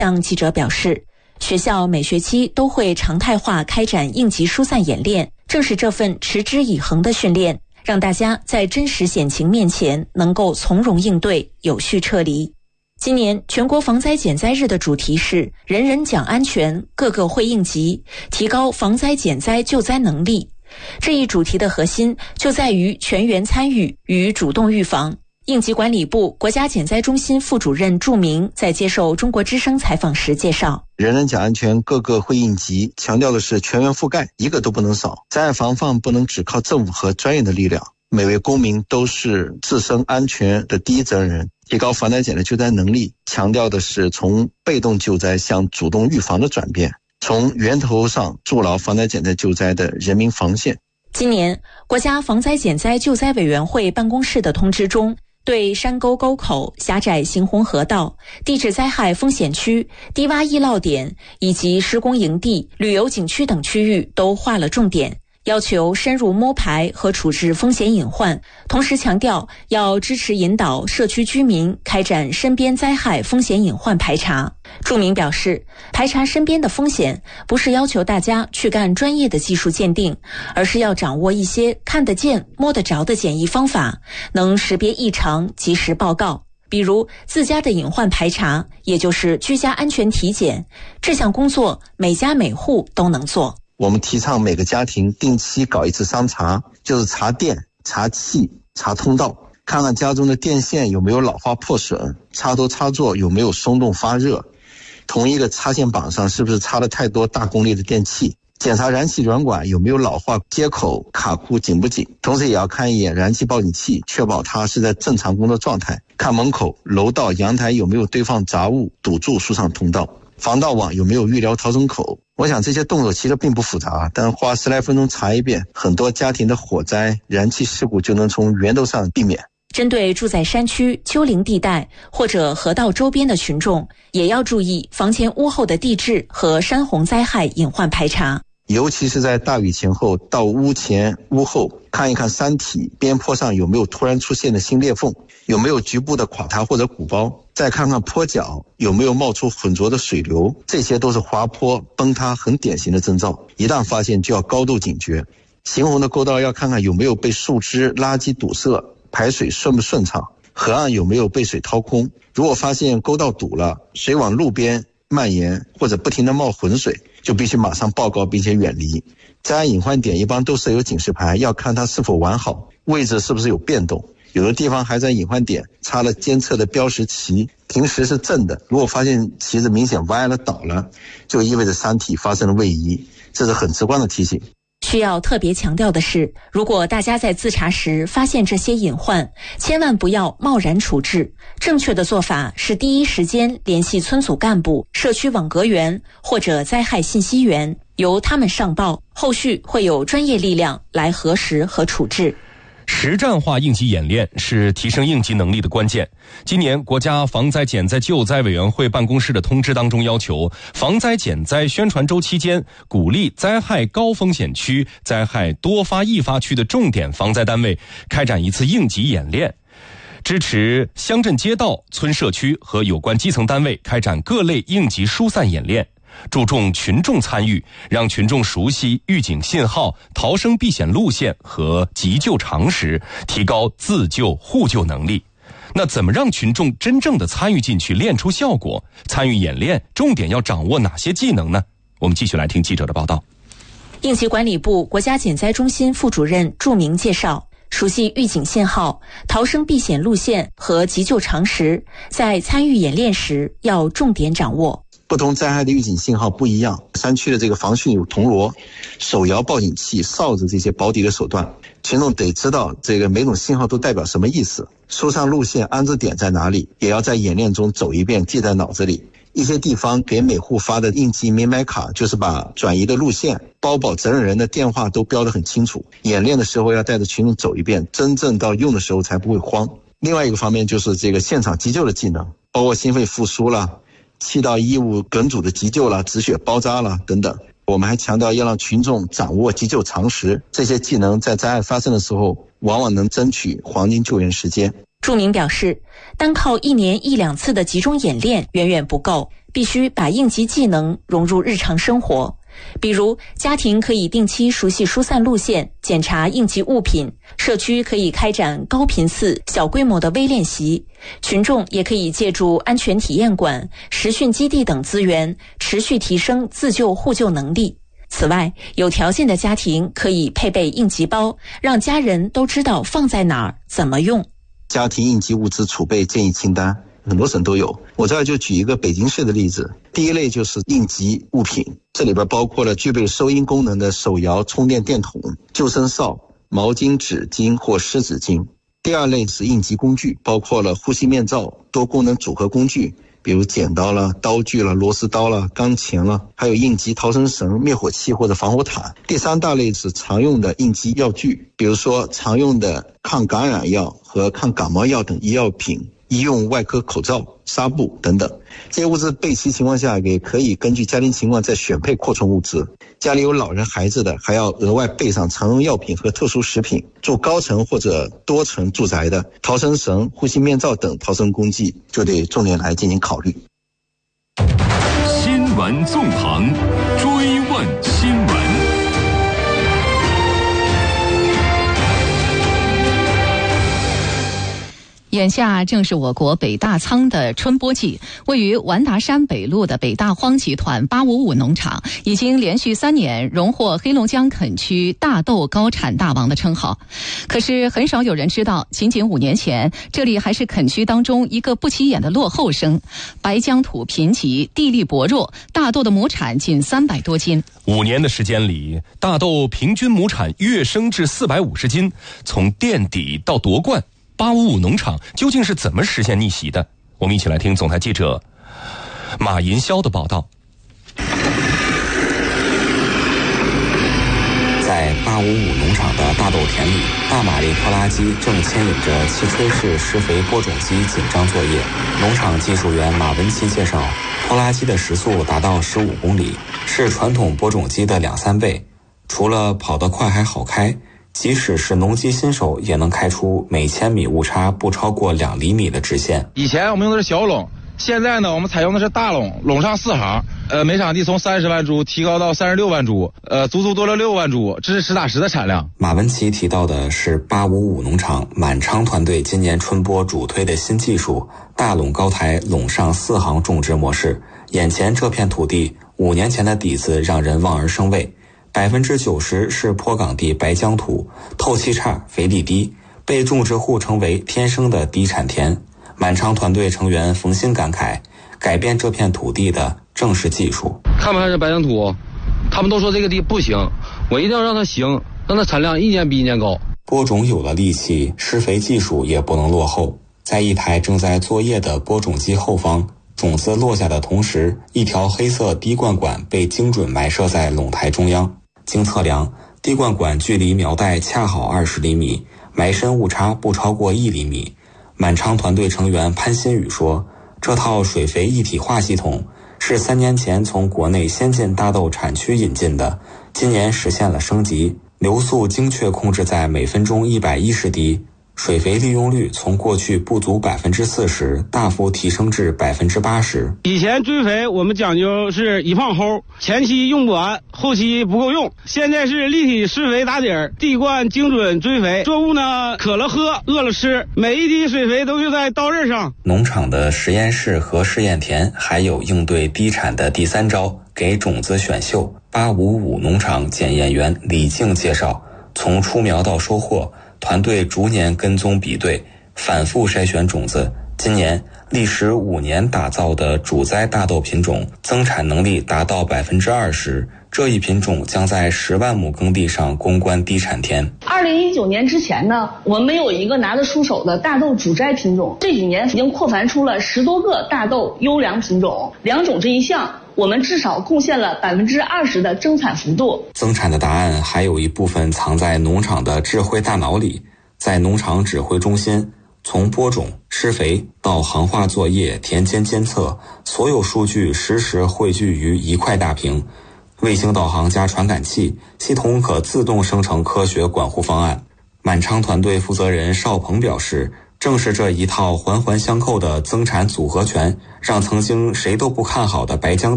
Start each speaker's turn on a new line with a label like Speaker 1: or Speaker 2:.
Speaker 1: 向记者表示，学校每学期都会常态化开展应急疏散演练，正是这份持之以恒的训练，让大家在真实险情面前能够从容应对，有序撤离。今年全国防灾减灾日的主题是人人讲安全，个个会应急，提高防灾减灾救灾能力。这一主题的核心就在于全员参与与主动预防。应急管理部国家减灾中心副主任祝明在接受中国之声采访时介绍，
Speaker 2: 人人讲安全，个个会应急，强调的是全员覆盖，一个都不能少。灾害防范不能只靠政府和专业的力量，每位公民都是自身安全的第一责任人。提高防灾减灾救灾能力，强调的是从被动救灾向主动预防的转变，从源头上筑牢防灾减灾救灾的人民防线。
Speaker 1: 今年国家防灾减灾救灾委员会办公室的通知中，对山沟沟口、狭窄行洪河道、地质灾害风险区、低洼易涝点以及施工营地、旅游景区等区域都划了重点，要求深入摸排和处置风险隐患，同时强调要支持引导社区居民开展身边灾害风险隐患排查。祝明表示，排查身边的风险不是要求大家去干专业的技术鉴定，而是要掌握一些看得见摸得着的简易方法，能识别异常及时报告。比如自家的隐患排查，也就是居家安全体检，这项工作每家每户都能做。
Speaker 2: 我们提倡每个家庭定期搞一次商查，就是查电、查气、查通道，看看家中的电线有没有老化破损，插头插座有没有松动发热，同一个插线板上是不是插了太多大功率的电器，检查燃气软管有没有老化接口卡库紧不紧，同时也要看一眼燃气报警器，确保它是在正常工作状态，看门口、楼道、阳台有没有堆放杂物堵住疏散通道，防盗网有没有预留逃生口。我想这些动作其实并不复杂，但花10来分钟查一遍，很多家庭的火灾、燃气事故就能从源头上避免。
Speaker 1: 针对住在山区、丘陵地带或者河道周边的群众，也要注意房前屋后的地质和山洪灾害隐患排查。
Speaker 2: 尤其是在大雨前后，到屋前屋后看一看山体边坡上有没有突然出现的新裂缝，有没有局部的垮塌或者鼓包，再看看坡脚有没有冒出浑浊的水流，这些都是滑坡崩塌很典型的征兆，一旦发现就要高度警觉。行洪的沟道要看看有没有被树枝、垃圾堵塞，排水顺不顺畅，河岸有没有被水掏空。如果发现沟道堵了，水往路边蔓延或者不停地冒浑水，就必须马上报告并且远离。灾害隐患点一般都设有警示牌，要看它是否完好，位置是不是有变动，有的地方还在隐患点插了监测的标识旗，平时是正的，如果发现旗子明显歪了倒了，就意味着山体发生了位移，这是很直观的提醒。
Speaker 1: 需要特别强调的是，如果大家在自查时发现这些隐患，千万不要贸然处置。正确的做法是第一时间联系村组干部、社区网格员或者灾害信息员，由他们上报，后续会有专业力量来核实和处置。
Speaker 3: 实战化应急演练是提升应急能力的关键。今年国家防灾减灾救灾委员会办公室的通知当中要求，防灾减灾宣传周期间，鼓励灾害高风险区、灾害多发易发区的重点防灾单位开展一次应急演练，支持乡镇街道、村社区和有关基层单位开展各类应急疏散演练，注重群众参与，让群众熟悉预警信号、逃生避险路线和急救常识，提高自救互救能力。那怎么让群众真正的参与进去，练出效果？参与演练重点要掌握哪些技能呢？我们继续来听记者的报道。
Speaker 1: 应急管理部国家减灾中心副主任祝明介绍，熟悉预警信号、逃生避险路线和急救常识，在参与演练时要重点掌握。
Speaker 2: 不同灾害的预警信号不一样，山区的这个防汛有铜锣、手摇报警器、哨子这些保底的手段，群众得知道这个每种信号都代表什么意思，疏散路线安置点在哪里，也要在演练中走一遍，记在脑子里。一些地方给每户发的应急明白卡，就是把转移的路线、包保责任人的电话都标得很清楚，演练的时候要带着群众走一遍，真正到用的时候才不会慌。另外一个方面就是这个现场急救的技能，包括心肺复苏了、气道异物梗阻的急救了、止血包扎了等等。我们还强调要让群众掌握急救常识，这些技能在灾害发生的时候往往能争取黄金救援时间。
Speaker 1: 祝明表示，单靠1年1-2次的集中演练远远不够， 必须把应急技能融入日常生活。比如，家庭可以定期熟悉疏散路线，检查应急物品；社区可以开展高频次、小规模的微练习；群众也可以借助安全体验馆、实训基地等资源，持续提升自救互救能力。此外，有条件的家庭可以配备应急包，让家人都知道放在哪儿、怎么用。
Speaker 2: 家庭应急物资储备建议清单，很多省都有。我这儿就举一个北京市的例子。第一类就是应急物品，这里边包括了具备收音功能的手摇充电电筒、救生哨、毛巾、纸巾或湿纸巾。第二类是应急工具，包括了呼吸面罩、多功能组合工具，比如剪刀了、刀具了、螺丝刀了、钢钳了，还有应急逃生绳、灭火器或者防火毯。第三大类是常用的应急药具，比如说常用的抗感染药和抗感冒药等医药品、医用外科口罩、纱布等等。这些物资备齐情况下，也可以根据家庭情况再选配扩充物资。家里有老人孩子的，还要额外备上常用药品和特殊食品。住高层或者多层住宅的，逃生绳、呼吸面罩等逃生工具就得重点来进行考虑。
Speaker 4: 新闻纵横，追问新闻。
Speaker 5: 眼下正是我国北大仓的春播季，位于完达山北路的北大荒集团855农场已经连续3年荣获黑龙江垦区大豆高产大王的称号。可是很少有人知道，仅仅5年前，这里还是垦区当中一个不起眼的落后生，白疆土贫瘠，地力薄弱，大豆的亩产仅300多斤。
Speaker 3: 5年的时间里，大豆平均亩产跃升至450斤，从垫底到夺冠。855农场究竟是怎么实现逆袭的？我们一起来听总台记者马银霄的报道。
Speaker 6: 在855农场的大豆田里，大马力拖拉机正牵引着气吹式施肥播种机紧张作业。农场技术员马文琪介绍，拖拉机的时速达到15公里，是传统播种机的2-3倍。除了跑得快还好开，即使是农机新手也能开出每千米误差不超过2厘米的直线。
Speaker 7: 以前我们用的是小垄，现在呢我们采用的是大垄，垄上4行，每场地从30万株提高到36万株，足足多了6万株，这是实打实的产量。
Speaker 6: 马文琪提到的是855农场满昌团队今年春播主推的新技术——大垄高台垄上4行种植模式。眼前这片土地，5年前的底子让人望而生畏。90%是坡岗地白浆土，透气差，肥力低，被种植户称为天生的低产田。满昌团队成员冯鑫感慨，改变这片土地的正是技术。
Speaker 8: 看不看这白浆土？他们都说这个地不行，我一定要让它行，让它产量一年比一年高。
Speaker 6: 播种有了力气，施肥技术也不能落后。在一台正在作业的播种机后方，种子落下的同时，一条黑色滴灌管被精准埋设在垄台中央。经测量，滴灌管距离苗袋恰好20厘米，埋深误差不超过1厘米。满昌团队成员潘新宇说，这套水肥一体化系统是3年前从国内先进大豆产区引进的，今年实现了升级，流速精确控制在每分钟110滴，水肥利用率从过去不足40%大幅提升至80%。
Speaker 8: 以前追肥我们讲究是一放齁，前期用不完，后期不够用。现在是立体施肥打底儿，地灌精准追肥，作物呢渴了喝，饿了吃，每一滴水肥都就在刀刃上。
Speaker 6: 农场的实验室和试验田还有应对低产的第3招，给种子选秀。855农场检验员李静介绍，从出苗到收获，团队逐年跟踪比对，反复筛选种子。今年历时5年打造的主栽大豆品种增产能力达到20%，这一品种将在10万亩耕地上攻关低产田。
Speaker 9: 2019年之前呢，我们没有一个拿得出手的大豆主栽品种，这几年已经扩繁出了10多个大豆优良品种，两种这一项我们至少贡献了20%的增产幅度。
Speaker 6: 增产的答案还有一部分藏在农场的智慧大脑里，在农场指挥中心，从播种、施肥到行话作业、田间监测，所有数据实时汇聚于一块大屏。卫星导航加传感器，系统可自动生成科学管护方案。满昌团队负责人邵鹏表示， 正是这一套环环相扣的增产组合拳，让曾经谁都不看好的白姜